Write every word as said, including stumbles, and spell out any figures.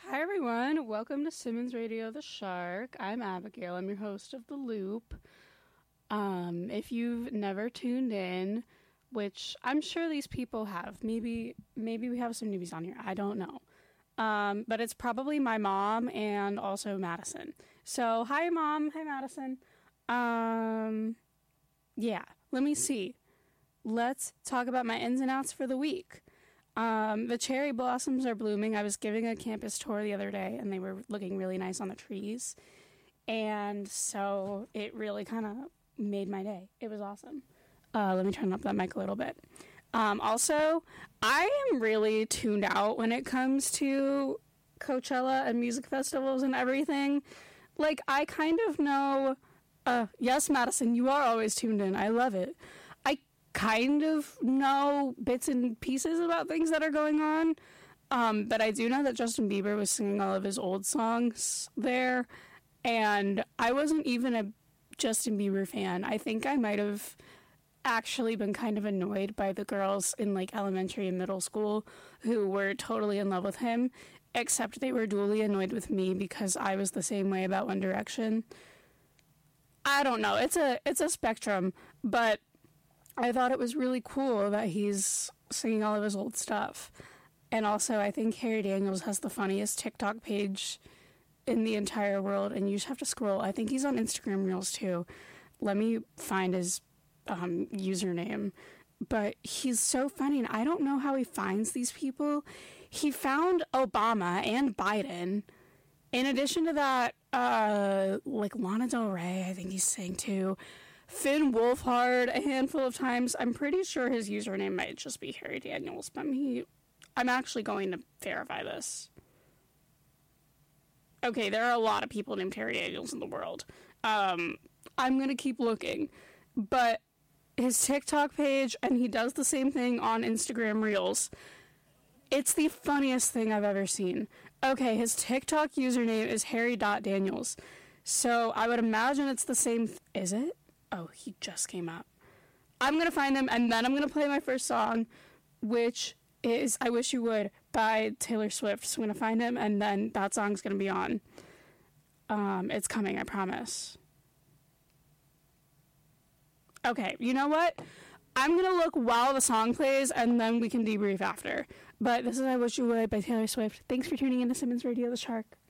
Hi, everyone. Welcome to Simmons Radio The Shark. I'm Abigail. I'm your host of The Loop. Um, if you've never tuned in, which I'm sure these people have, maybe maybe we have some newbies on here. I don't know. Um, but it's probably my mom and also Madison. So, hi, Mom. Hi, Madison. Um, yeah, let me see. Let's talk about my ins and outs for the week. Um, the cherry blossoms are blooming. I was giving a campus tour the other day, and they were looking really nice on the trees. And so it really kind of made my day. It was awesome. Uh, let me turn up that mic a little bit. Um, also, I am really tuned out when it comes to Coachella and music festivals and everything. Like, I kind of know... Uh, yes, Madison, you are always tuned in. I love it. I kind of know bits and pieces about things that are going on. Um, but I do know that Justin Bieber was singing all of his old songs there. And I wasn't even a Justin Bieber fan. I think I might have actually been kind of annoyed by the girls in like elementary and middle school who were totally in love with him, except they were duly annoyed with me because I was the same way about One Direction. I don't know. It's a it's a spectrum, but I thought it was really cool that he's singing all of his old stuff. And also, I think Harry Daniels has the funniest TikTok page in the entire world, and you just have to scroll. I think he's on Instagram Reels, too. Let me find his um, username. But he's so funny, and I don't know how he finds these people. He found Obama and Biden. In addition to that, uh, like Lana Del Rey, I think he's saying, too. Finn Wolfhard a handful of times. I'm pretty sure his username might just be Harry Daniels, but me, I'm actually going to verify this. Okay, there are a lot of people named Harry Daniels in the world. Um, I'm going to keep looking. But his TikTok page, and he does the same thing on Instagram Reels. It's the funniest thing I've ever seen. Okay, his TikTok username is Harry.Daniels. So I would imagine it's the same... Th- is it? Oh, he just came up. I'm going to find him, and then I'm going to play my first song, which is I Wish You Would by Taylor Swift. So I'm going to find him, and then that song's going to be on. Um, it's coming, I promise. Okay, you know what? I'm going to look while the song plays, and then we can debrief after. But this is I Wish You Would by Taylor Swift. Thanks for tuning in to Simmons Radio The Shark.